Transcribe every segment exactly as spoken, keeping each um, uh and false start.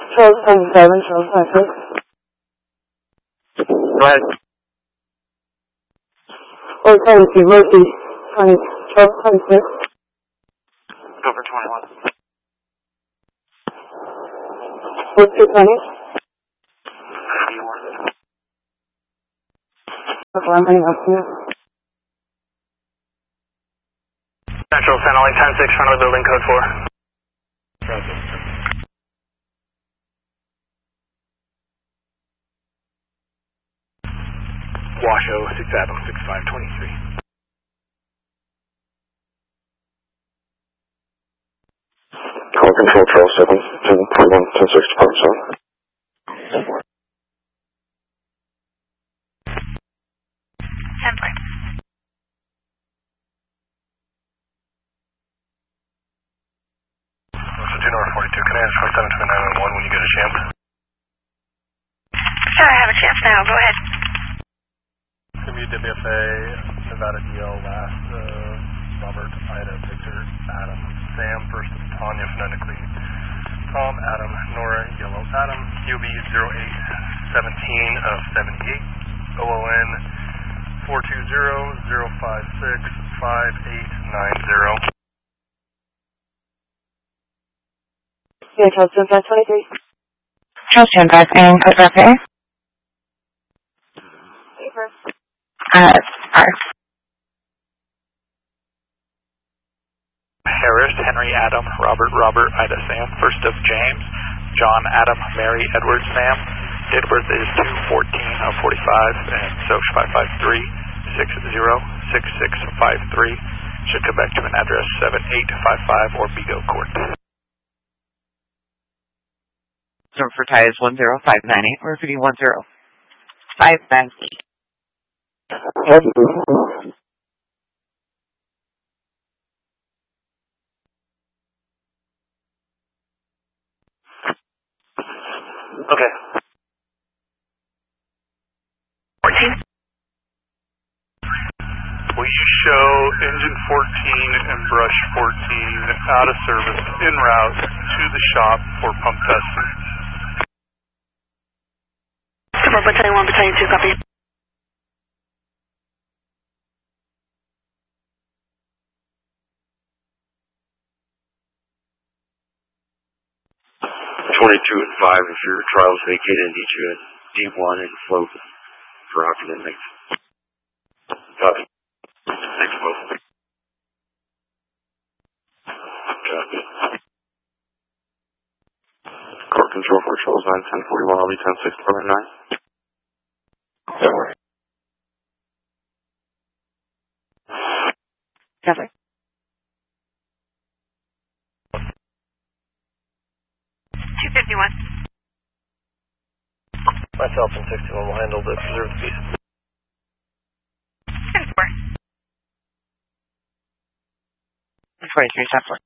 twelve twenty-seven, twelve twenty-six. Go ahead. four seventy-two, Mercy, twenty, twelve twenty-six. Go for twenty-one. four two twenty. Okay, I'm running up to you. Central, Center Line ten six, front of the building, code four. Washoe, six Adam, six five twenty-three. Call control, Charles seven, ten twenty-one, ten six, department seven. ten point. So two North forty-two, can I ask for seven two nine one one when you get a chance? Sure, I have a chance now. Go ahead. W W F A, Nevada D L, last, uh, Robert, Ida, Victor, Adam, Sam, first of Tanya, phonetically, Tom, Adam, Nora, Yellow, Adam, U B zero eight seventeen of seventy-eight, O O N four two zero zero five six five eight nine zero. Yeah, Charles ten five twenty-three. Charles ten five and code for F A. Paper. Uh, R. Harris, Henry, Adam, Robert, Robert, Ida, Sam, first of James, John, Adam, Mary, Edward, Sam. Date of birth is two fourteen of forty-five, and S O C five five three six zero six six five three. Should come back to an address seven eight five five or Bigo Court. Number for tie is one zero five nine eight, or repeating one zero five nine eight. Okay. fourteen. We show engine fourteen and brush fourteen out of service en route to the shop for pump testing. Support Battalion one, Battalion two, copy. twenty-two and five, if your trial's vacated, I need you at D one and float for oxygen mix. Copy. Thanks, both. Copy. Court control for Charles nine, ten forty-one, I'll be ten six, department nine. Cover. two fifty-one. Myself and sixty-one will handle the preserved piece. ten four. twenty-three, stop four.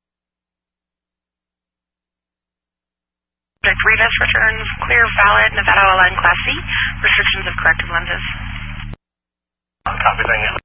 Subject Revis returns clear, valid, Nevada O L N Class C. Restrictions of corrective lenses. Copy, thank you.